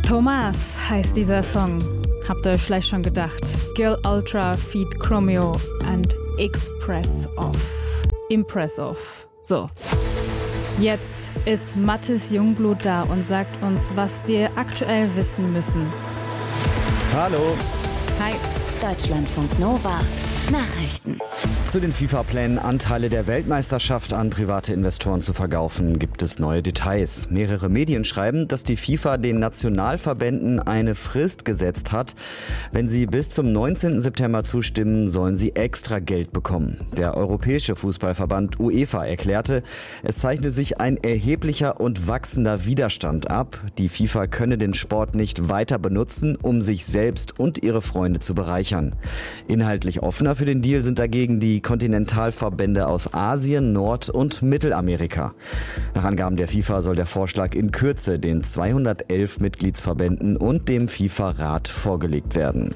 Thomas heißt dieser Song. Habt ihr euch vielleicht schon gedacht? Girl Ultra feat. Chromeo and Impress Off. So. Jetzt ist Mathis Jungblut da und sagt uns, was wir aktuell wissen müssen. Hallo. Hi. Deutschlandfunk Nova. Nachrichten. Zu den FIFA-Plänen, Anteile der Weltmeisterschaft an private Investoren zu verkaufen, gibt es neue Details. Mehrere Medien schreiben, dass die FIFA den Nationalverbänden eine Frist gesetzt hat. Wenn sie bis zum 19. September zustimmen, sollen sie extra Geld bekommen. Der Europäische Fußballverband UEFA erklärte, es zeichne sich ein erheblicher und wachsender Widerstand ab. Die FIFA könne den Sport nicht weiter benutzen, um sich selbst und ihre Freunde zu bereichern. Inhaltlich offener für den Deal sind dagegen die Kontinentalverbände aus Asien, Nord- und Mittelamerika. Nach Angaben der FIFA soll der Vorschlag in Kürze den 211 Mitgliedsverbänden und dem FIFA-Rat vorgelegt werden.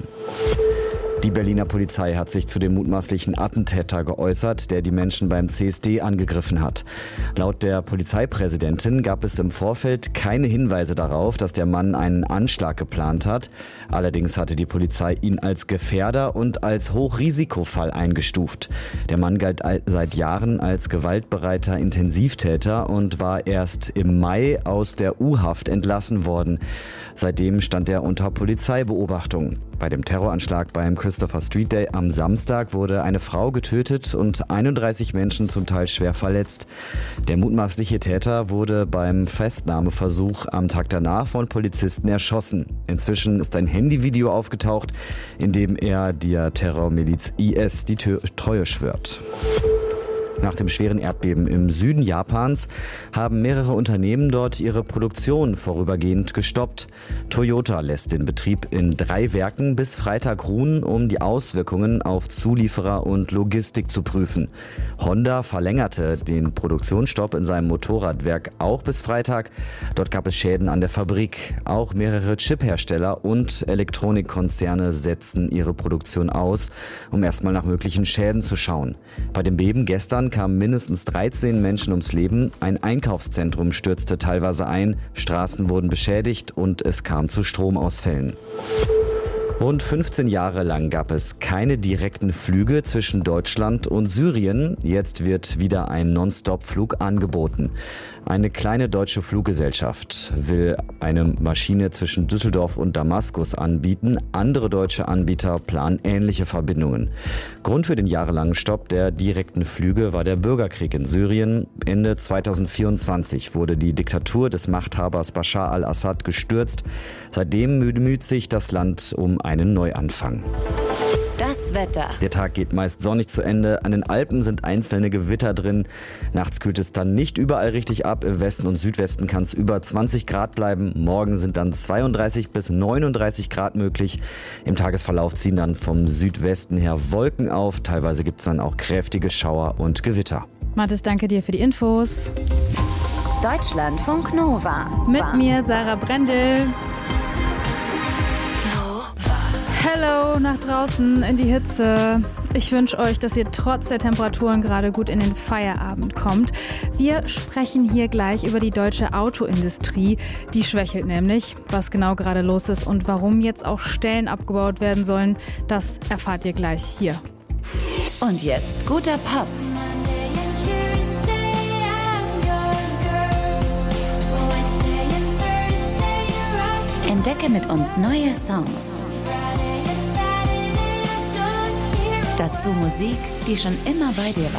Die Berliner Polizei hat sich zu dem mutmaßlichen Attentäter geäußert, der die Menschen beim CSD angegriffen hat. Laut der Polizeipräsidentin gab es im Vorfeld keine Hinweise darauf, dass der Mann einen Anschlag geplant hat. Allerdings hatte die Polizei ihn als Gefährder und als Hochrisikofall eingestuft. Der Mann galt seit Jahren als gewaltbereiter Intensivtäter und war erst im Mai aus der U-Haft entlassen worden. Seitdem stand er unter Polizeibeobachtung. Bei dem Terroranschlag beim Christopher Street Day am Samstag wurde eine Frau getötet und 31 Menschen zum Teil schwer verletzt. Der mutmaßliche Täter wurde beim Festnahmeversuch am Tag danach von Polizisten erschossen. Inzwischen ist ein Handyvideo aufgetaucht, in dem er der Terrormiliz IS die Treue schwört. Nach dem schweren Erdbeben im Süden Japans haben mehrere Unternehmen dort ihre Produktion vorübergehend gestoppt. Toyota lässt den Betrieb in 3 Werken bis Freitag ruhen, um die Auswirkungen auf Zulieferer und Logistik zu prüfen. Honda verlängerte den Produktionsstopp in seinem Motorradwerk auch bis Freitag. Dort gab es Schäden an der Fabrik. Auch mehrere Chiphersteller und Elektronikkonzerne setzen ihre Produktion aus, um erstmal nach möglichen Schäden zu schauen. Bei dem Beben gestern kamen mindestens 13 Menschen ums Leben. Ein Einkaufszentrum stürzte teilweise ein, Straßen wurden beschädigt und es kam zu Stromausfällen. Rund 15 Jahre lang gab es keine direkten Flüge zwischen Deutschland und Syrien. Jetzt wird wieder ein Non-Stop-Flug angeboten. Eine kleine deutsche Fluggesellschaft will eine Maschine zwischen Düsseldorf und Damaskus anbieten. Andere deutsche Anbieter planen ähnliche Verbindungen. Grund für den jahrelangen Stopp der direkten Flüge war der Bürgerkrieg in Syrien. Ende 2024 wurde die Diktatur des Machthabers Bashar al-Assad gestürzt. Seitdem bemüht sich das Land um einen Neuanfang. Das Wetter. Der Tag geht meist sonnig zu Ende. An den Alpen sind einzelne Gewitter drin. Nachts kühlt es dann nicht überall richtig ab. Im Westen und Südwesten kann es über 20 Grad bleiben. Morgen sind dann 32 bis 39 Grad möglich. Im Tagesverlauf ziehen dann vom Südwesten her Wolken auf. Teilweise gibt es dann auch kräftige Schauer und Gewitter. Mathis, danke dir für die Infos. Deutschlandfunk Nova. Mit mir Sarah Brendel. Hello nach draußen in die Hitze. Ich wünsche euch, dass ihr trotz der Temperaturen gerade gut in den Feierabend kommt. Wir sprechen hier gleich über die deutsche Autoindustrie. Die schwächelt nämlich. Was genau gerade los ist und warum jetzt auch Stellen abgebaut werden sollen, das erfahrt ihr gleich hier. Und jetzt guter Pop. Entdecke mit uns neue Songs. Dazu Musik, die schon immer bei dir war.